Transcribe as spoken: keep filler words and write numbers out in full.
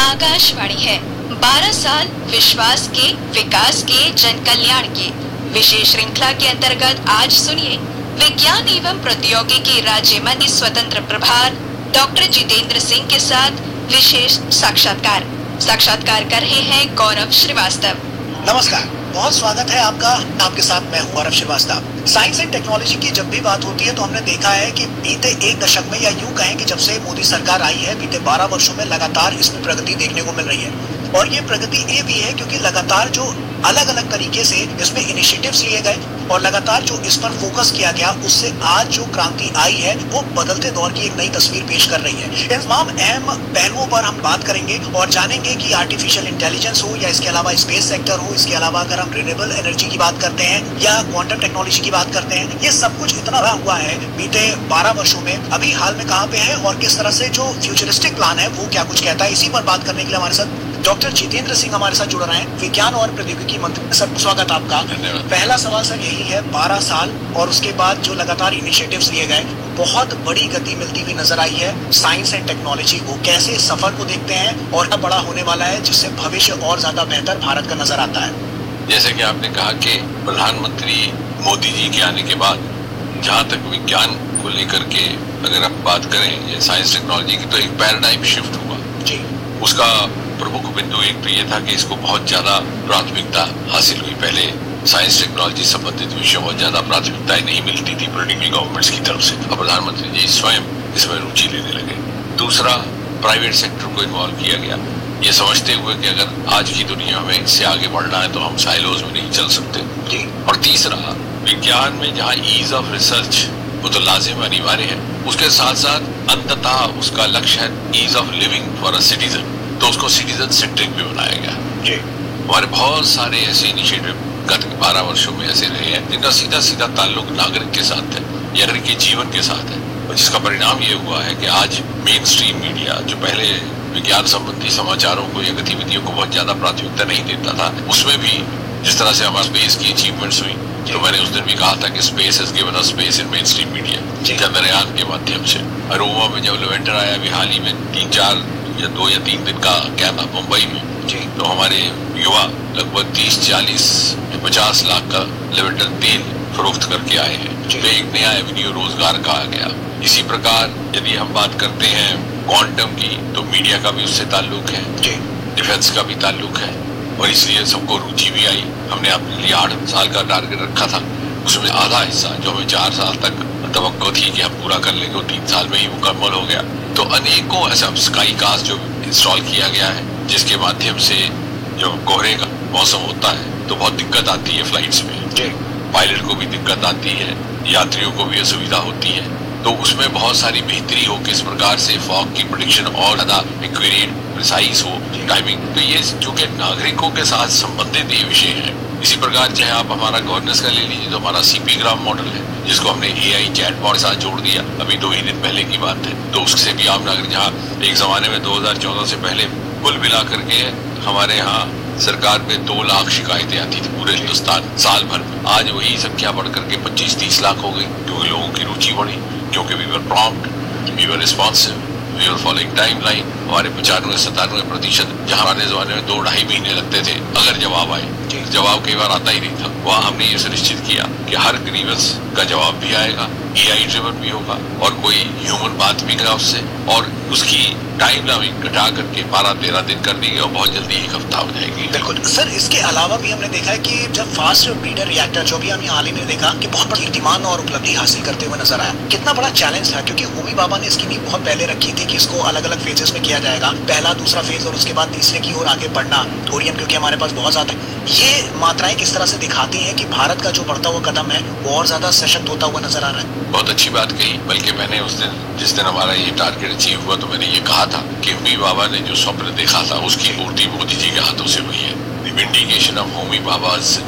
आकाशवाणी है। बारह साल विश्वास के, विकास के, जन कल्याण के विशेष श्रृंखला के अंतर्गत आज सुनिए विज्ञान एवं प्रौद्योगिकी राज्य मंत्री स्वतंत्र प्रभार डॉक्टर जितेंद्र सिंह के साथ विशेष साक्षात्कार। साक्षात्कार कर रहे हैं गौरव श्रीवास्तव। नमस्कार, बहुत स्वागत है आपका। आपके साथ मैं हूं गौरव श्रीवास्तव। साइंस एंड टेक्नोलॉजी की जब भी बात होती है तो हमने देखा है कि बीते एक दशक में, या यूं कहें कि जब से मोदी सरकार आई है, बीते बारह वर्षों में लगातार इसमें प्रगति देखने को मिल रही है। और ये प्रगति ये भी है क्योंकि लगातार जो अलग अलग तरीके से इसमें इनिशिएटिव्स लिए गए और लगातार जो इस पर फोकस किया गया, उससे आज जो क्रांति आई है वो बदलते दौर की एक नई तस्वीर पेश कर रही है। इन तमाम अहम पहलुओं पर हम बात करेंगे और जानेंगे कि आर्टिफिशियल इंटेलिजेंस हो या इसके अलावा स्पेस सेक्टर हो, इसके अलावा अगर हम रिन्यूएबल एनर्जी की बात करते हैं या क्वांटम टेक्नोलॉजी की बात करते हैं, ये सब कुछ इतना रहा हुआ है बीते बारह वर्षों में। अभी हाल में कहाँ पे है और किस तरह से जो फ्यूचरिस्टिक प्लान है वो क्या कुछ कहता है, इसी पर बात करने के लिए हमारे साथ डॉक्टर जितेंद्र सिंह हमारे साथ जुड़ रहे हैं, विज्ञान और प्रौद्योगिकी मंत्री। सर, स्वागत आपका। पहला सवाल सर यही है, बारह साल और उसके बाद जो लगातार इनिशिएटिव्स लिए गए, बहुत बड़ी गति मिलती हुई नजर आई है साइंस एंड टेक्नोलॉजी को। कैसे इस सफर को देखते हैं और क्या बड़ा होने वाला है जिससे भविष्य और ज्यादा बेहतर भारत का नजर आता है? जैसे कि आपने कहा कि प्रधानमंत्री मोदी जी के आने के बाद जहाँ तक विज्ञान को लेकर के अगर आप बात करें या साइंस टेक्नोलॉजी की, तो एक पैराडाइम शिफ्ट हुआ जी। उसका प्रमुख बिंदु एक तो ये था कि इसको बहुत ज्यादा प्राथमिकता हासिल हुई। पहले साइंस टेक्नोलॉजी संबंधित विषय बहुत ज्यादा प्राथमिकताएं नहीं मिलती थी पॉलिटिकल गवर्नमेंट्स की तरफ से, और प्रधानमंत्री जी स्वयं इसमें रुचि लेने लगे। दूसरा, प्राइवेट सेक्टर को इन्वॉल्व किया गया, ये समझते हुए कि अगर आज की दुनिया में इससे आगे बढ़ना है तो हम साइलोज में नहीं चल सकते जी। और तीसरा, विज्ञान में जहाँ ईज ऑफ रिसर्च वो तो लाजिम अनिवार्य है, उसके साथ साथ अंततः उसका लक्ष्य है ease of living for a citizen, तो उसको सिटीजन सेंट्रिक भी बनाया गया जी। हमारे बहुत सारे ऐसे इनिशिएटिव गत बारह वर्षों में ऐसे रहे हैं जिनका सीधा सीधा ताल्लुक नागरिक के साथ है या नागरिक के जीवन के साथ है, और जिसका परिणाम ये हुआ है कि आज मेन स्ट्रीम मीडिया, जो पहले विज्ञान संबंधी समाचारों को या गतिविधियों को बहुत ज्यादा प्राथमिकता नहीं देता था, उसमें भी जिस तरह से हमारे स्पेस की अचीवमेंट्स हुई, तो मैंने उस दिन भी कहा था कि space has given us space in main stream media, Chandrayaan के माध्यम से। अरोमा में जब लेवेंडर आया अभी हाल ही में, तीन चार या दो या तीन दिन का क्या था मुंबई में जी, तो हमारे युवा लगभग तीस चालीस पचास लाख का लेवेंडर तेल फरोख्त करके आए हैं, तो एक नया एवेन्यू रोजगार का आ गया। इसी प्रकार यदि हम बात करते हैं क्वांटम की, तो मीडिया का भी उससे ताल्लुक है जी, डिफेंस का भी ताल्लुक है, और इसलिए सबको रुचि भी आई। हमने अपने लिए आठ साल का टारगेट रखा था, उसमें आधा हिस्सा जो हमें चार साल तक तवक्को थी कि हम पूरा कर लेंगे, वो तीन साल में ही मुकम्मल हो गया। तो अनेकों ऐसा स्काई कास्ट जो इंस्टॉल किया गया है, जिसके माध्यम से जो कोहरे का मौसम होता है तो बहुत दिक्कत आती है फ्लाइट्स में, पायलट को भी दिक्कत आती है, यात्रियों को भी असुविधा होती है, तो उसमें बहुत सारी बेहतरी हो, किस प्रकार से फॉग की प्रेडिक्शन और ज्यादा एक्यूरेट प्रिसाइज हो टाइमिंग। तो ये जो कि नागरिकों के साथ संबंधित ये विषय है। इसी प्रकार चाहे आप हमारा गवर्नेंस का ले लीजिए, तो हमारा सीपी ग्राम मॉडल है, जिसको हमने एआई चैटबॉट के साथ जोड़ दिया, अभी दो ही दिन पहले की बात है। तो उससे भी आम नागरिक, जहाँ एक जमाने में दो हजार चौदह से पहले कुल मिला करके हमारे यहाँ सरकार पे दो लाख शिकायतें आती थी पूरे हिंदुस्तान साल भर में, आज वही संख्या बढ़ करके पच्चीस तीस लाख हो गई, क्योंकि लोगों की रुचि बढ़ी, क्योंकि we were prompt, we were responsive, we were following timeline. हमारे पचानवे सतानवे प्रतिशत, जहाँ आने जमाने में दो ढाई महीने लगते थे अगर जवाब आए, जवाब कई बार आता ही नहीं था, वहाँ हमने ये सुनिश्चित किया कि हर ग्रीवेंस का जवाब भी आएगा, एआई ड्रिवन भी होगा, और कोई ह्यूमन बात भी करा उससे, और उसकी टाइम लाइन घटा करके बारह तेरह दिन कर दी और बहुत जल्दी एक हफ्ता हो जाएगी। बिल्कुल सर, इसके अलावा भी हमने देखा है कि जब फास्ट ब्रीडर रिएक्टर, जो भी हम हाल ही में देखा कि बहुत बड़ी कीर्तिमान और उपलब्धि हासिल करते हुए नजर आया, कितना बड़ा चैलेंज था, क्योंकि होमी बाबा ने इसकी नींव बहुत पहले रखी थी कि इसको अलग अलग फेजेस में किया जाएगा, पहला दूसरा फेज और उसके बाद तीसरे की ओर आगे बढ़ना, थोरियम क्योंकि हमारे पास बहुत ज्यादा। ये मात्राएं किस तरह से दिखाती हैं कि भारत का जो बढ़ता हुआ कदम है वो और ज्यादा सशक्त होता हुआ नजर आ रहा है? बहुत अच्छी बात कही, बल्कि मैंने उस दिन, जिस दिन हमारा ये टारगेट अचीव हुआ, तो मैंने ये कहा था कि होमी बाबा ने जो स्वप्न देखा था उसकी पूर्ति मोदी जी के हाथों से हुई है। The vindication of Homi बाबाज